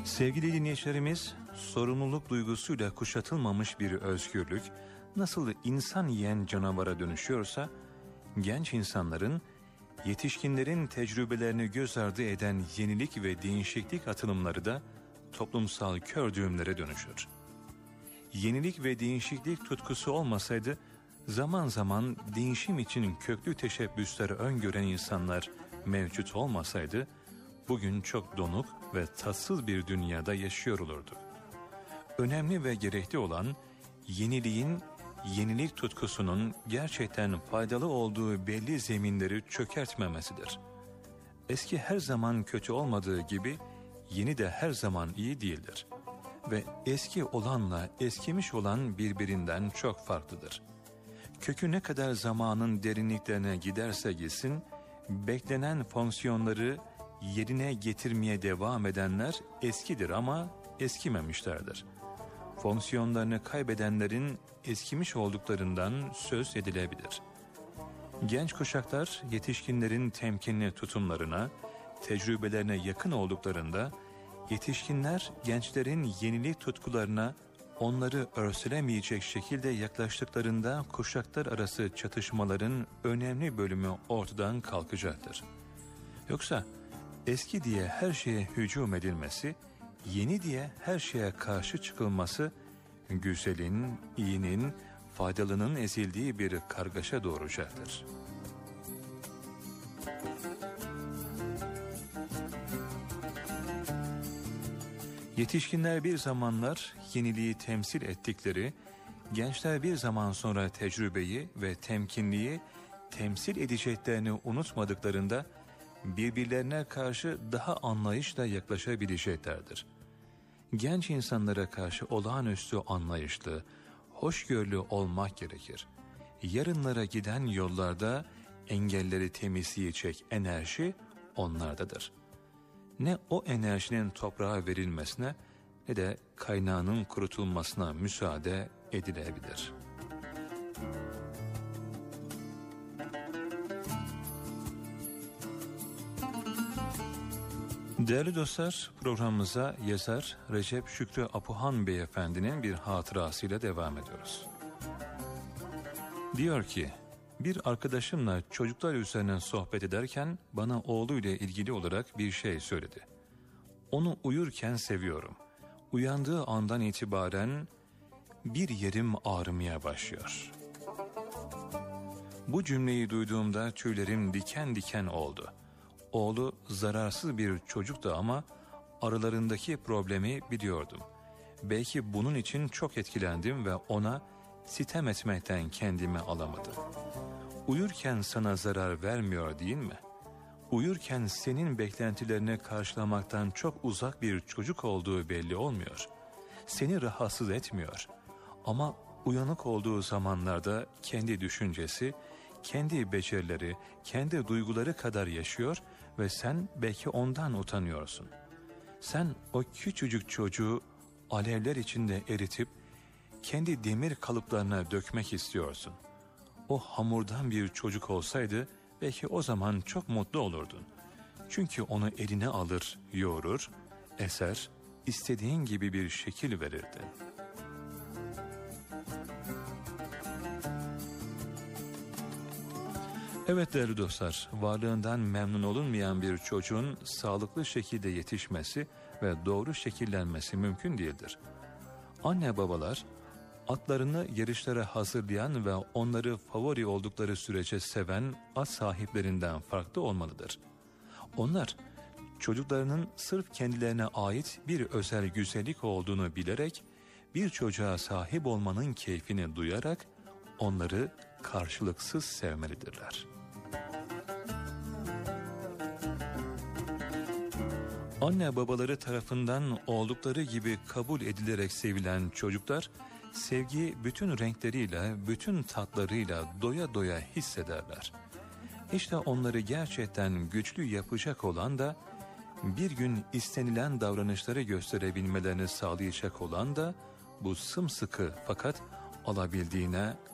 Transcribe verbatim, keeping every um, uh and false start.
Sevgili dinleyicilerimiz, sorumluluk duygusuyla kuşatılmamış bir özgürlük nasıl insan yiyen canavara dönüşüyorsa, genç insanların, yetişkinlerin tecrübelerini göz ardı eden yenilik ve değişiklik atılımları da toplumsal kör düğümlere dönüşür. Yenilik ve değişiklik tutkusu olmasaydı, zaman zaman değişim için köklü teşebbüsler öngören insanlar mevcut olmasaydı, bugün çok donuk ve tatsız bir dünyada yaşıyor olurduk. Önemli ve gerekli olan, yeniliğin, yenilik tutkusunun gerçekten faydalı olduğu belli zeminleri çökertmemesidir. Eski her zaman kötü olmadığı gibi, yeni de her zaman iyi değildir. Ve eski olanla eskimiş olan birbirinden çok farklıdır. Kökü ne kadar zamanın derinliklerine giderse gitsin, beklenen fonksiyonları yerine getirmeye devam edenler eskidir ama eskimemişlerdir. Fonksiyonlarını kaybedenlerin eskimiş olduklarından söz edilebilir. Genç kuşaklar yetişkinlerin temkinli tutumlarına, tecrübelerine yakın olduklarında, yetişkinler gençlerin yenilik tutkularına onları örselemeyecek şekilde yaklaştıklarında kuşaklar arası çatışmaların önemli bölümü ortadan kalkacaktır. Yoksa eski diye her şeye hücum edilmesi, yeni diye her şeye karşı çıkılması, güzelin, iyinin, faydalının ezildiği bir kargaşa doğuracaktır. Yetişkinler bir zamanlar yeniliği temsil ettikleri, gençler bir zaman sonra tecrübeyi ve temkinliği temsil edeceklerini unutmadıklarında birbirlerine karşı daha anlayışla yaklaşabileceklerdir. Genç insanlara karşı olağanüstü anlayışlı, hoşgörülü olmak gerekir. Yarınlara giden yollarda engelleri temizleyecek enerji onlardadır. Ne o enerjinin toprağa verilmesine ne de kaynağının kurutulmasına müsaade edilebilir. Değerli dostlar, programımıza yazar Recep Şükrü Apuhan Beyefendinin bir hatırasıyla devam ediyoruz. Diyor ki, bir arkadaşımla çocuklar üzerine sohbet ederken bana oğluyla ilgili olarak bir şey söyledi. Onu uyurken seviyorum. Uyandığı andan itibaren bir yerim ağrımaya başlıyor. Bu cümleyi duyduğumda tüylerim diken diken oldu. Oğlu zararsız bir çocuktu ama aralarındaki problemi biliyordum. Belki bunun için çok etkilendim ve ona sitem etmekten kendimi alamadım. Uyurken sana zarar vermiyor değil mi? Uyurken senin beklentilerini karşılamaktan çok uzak bir çocuk olduğu belli olmuyor. Seni rahatsız etmiyor. Ama uyanık olduğu zamanlarda kendi düşüncesi, kendi becerileri, kendi duyguları kadar yaşıyor ve sen belki ondan utanıyorsun. Sen o küçücük çocuğu alevler içinde eritip kendi demir kalıplarına dökmek istiyorsun. O hamurdan bir çocuk olsaydı belki o zaman çok mutlu olurdun. Çünkü onu eline alır, yoğurur, eser, istediğin gibi bir şekil verirdin. Evet değerli dostlar, varlığından memnun olunmayan bir çocuğun sağlıklı şekilde yetişmesi ve doğru şekillenmesi mümkün değildir. Anne babalar, atlarını yarışlara hazırlayan ve onları favori oldukları sürece seven at sahiplerinden farklı olmalıdır. Onlar, çocuklarının sırf kendilerine ait bir özel güzellik olduğunu bilerek, bir çocuğa sahip olmanın keyfini duyarak onları karşılıksız sevmelidirler. Anne babaları tarafından oldukları gibi kabul edilerek sevilen çocuklar, sevgiyi bütün renkleriyle, bütün tatlarıyla doya doya hissederler. İşte onları gerçekten güçlü yapacak olan da, bir gün istenilen davranışları gösterebilmelerini sağlayacak olan da, bu sımsıkı fakat alabildiğine